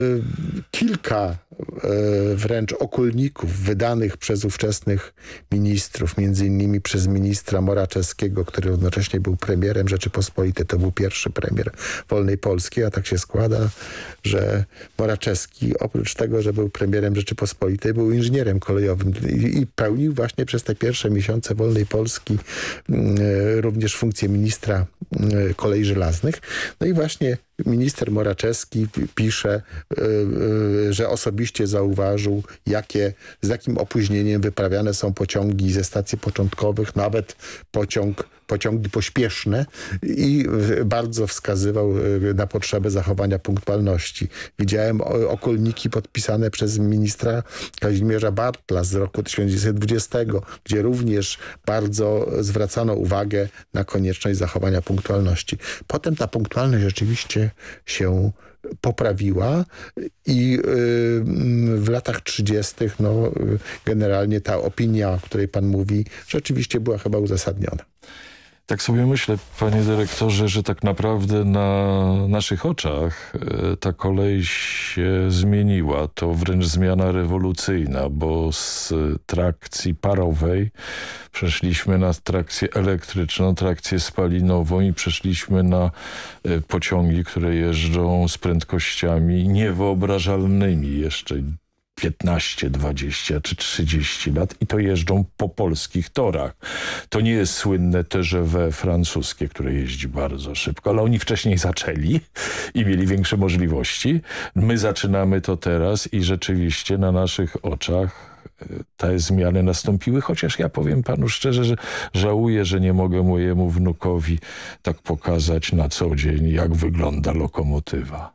kilka wręcz okulników wydanych przez ówczesnych ministrów, między innymi przez ministra Moraczewskiego, który równocześnie był premierem Rzeczypospolitej. To był pierwszy premier wolnej Polski, a tak się składa, że Moraczewski oprócz tego, że był premierem Rzeczypospolitej, był inżynierem kolejowym i pełnił właśnie przez te pierwsze miesiące wolnej Polski również funkcję ministra kolei żelaznych. No i właśnie minister Moraczewski pisze, że osobiście zauważył, z jakim opóźnieniem wyprawiane są pociągi ze stacji początkowych, nawet pociągi pośpieszne, i bardzo wskazywał na potrzebę zachowania punktualności. Widziałem okolniki podpisane przez ministra Kazimierza Bartla z roku 1920, gdzie również bardzo zwracano uwagę na konieczność zachowania punktualności. Potem ta punktualność rzeczywiście się poprawiła i w latach 30. Generalnie ta opinia, o której pan mówi, rzeczywiście była chyba uzasadniona. Tak sobie myślę, panie dyrektorze, że tak naprawdę na naszych oczach ta kolej się zmieniła. To wręcz zmiana rewolucyjna, bo z trakcji parowej przeszliśmy na trakcję elektryczną, trakcję spalinową i przeszliśmy na pociągi, które jeżdżą z prędkościami niewyobrażalnymi jeszcze 15, 20 czy 30 lat i to jeżdżą po polskich torach. To nie jest słynne TGV francuskie, które jeździ bardzo szybko, ale oni wcześniej zaczęli i mieli większe możliwości. My zaczynamy to teraz i rzeczywiście na naszych oczach te zmiany nastąpiły, chociaż ja powiem panu szczerze, że żałuję, że nie mogę mojemu wnukowi tak pokazać na co dzień, jak wygląda lokomotywa.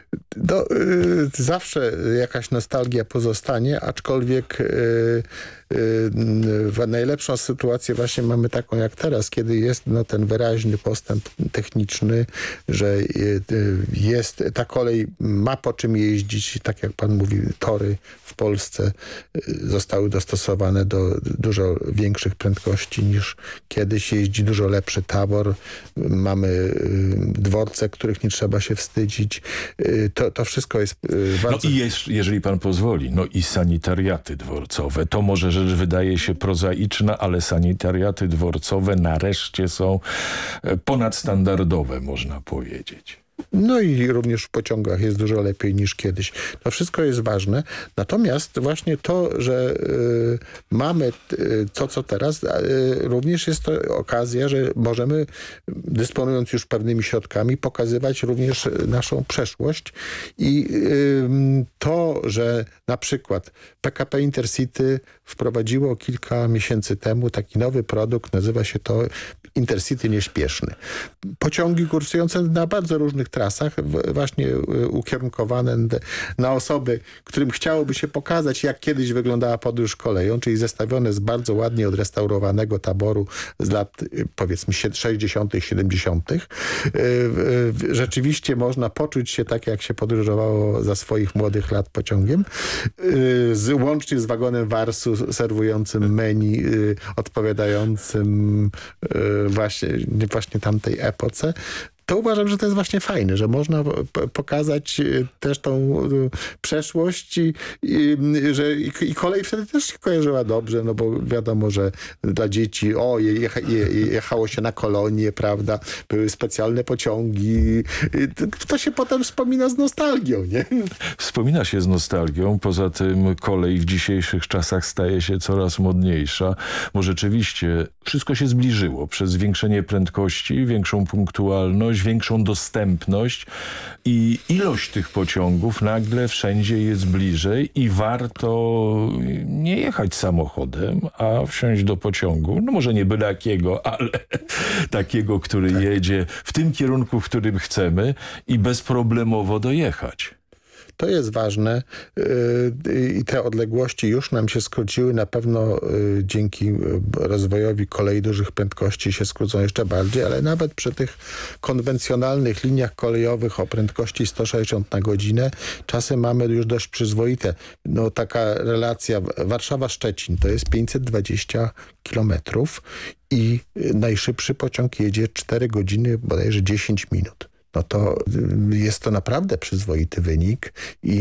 Zawsze jakaś nostalgia pozostanie, aczkolwiek najlepszą sytuację właśnie mamy taką jak teraz, kiedy jest ten wyraźny postęp techniczny, że ta kolej ma po czym jeździć, tak jak pan mówi, tory w Polsce zostały dostosowane do dużo większych prędkości niż kiedyś, jeździ dużo lepszy tabor, mamy dworce, których nie trzeba się wstydzić. To wszystko jest bardzo... No i jeżeli pan pozwoli, i sanitariaty dworcowe. To może rzecz wydaje się prozaiczna, ale sanitariaty dworcowe nareszcie są ponadstandardowe, można powiedzieć. No i również w pociągach jest dużo lepiej niż kiedyś. To wszystko jest ważne. Natomiast właśnie to, że mamy to, co teraz, również jest to okazja, że możemy, dysponując już pewnymi środkami, pokazywać również naszą przeszłość. I to, że na przykład PKP Intercity wprowadziło kilka miesięcy temu taki nowy produkt, nazywa się to Intercity nieśpieszny. Pociągi kursujące na bardzo różnych trasach, właśnie ukierunkowane na osoby, którym chciałoby się pokazać, jak kiedyś wyglądała podróż koleją, czyli zestawione z bardzo ładnie odrestaurowanego taboru z lat, powiedzmy, 60., 70. Rzeczywiście można poczuć się tak, jak się podróżowało za swoich młodych lat pociągiem, łącznie z wagonem warsu serwującym menu, odpowiadającym właśnie tamtej epoce. To uważam, że to jest właśnie fajne, że można pokazać też tą przeszłość i kolej wtedy też się kojarzyła dobrze, bo wiadomo, że dla dzieci jechało się na kolonie, prawda, były specjalne pociągi. To się potem wspomina z nostalgią, nie? Wspomina się z nostalgią, poza tym kolej w dzisiejszych czasach staje się coraz modniejsza, bo rzeczywiście wszystko się zbliżyło przez zwiększenie prędkości, większą punktualność, większą dostępność i ilość tych pociągów nagle wszędzie jest bliżej i warto nie jechać samochodem, a wsiąść do pociągu. Może nie byle jakiego, ale takiego, który jedzie w tym kierunku, w którym chcemy i bezproblemowo dojechać. To jest ważne i te odległości już nam się skróciły. Na pewno dzięki rozwojowi kolei dużych prędkości się skrócą jeszcze bardziej, ale nawet przy tych konwencjonalnych liniach kolejowych o prędkości 160 na godzinę czasem mamy już dość przyzwoite. Taka relacja Warszawa-Szczecin to jest 520 kilometrów i najszybszy pociąg jedzie 4 godziny, bodajże 10 minut. no to jest to naprawdę przyzwoity wynik i